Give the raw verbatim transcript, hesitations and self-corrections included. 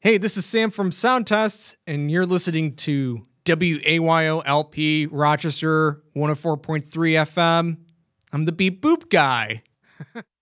Hey, this is Sam from Sound Tests, and you're listening to W A Y O L P Rochester one oh four point three F M. I'm the beep boop guy.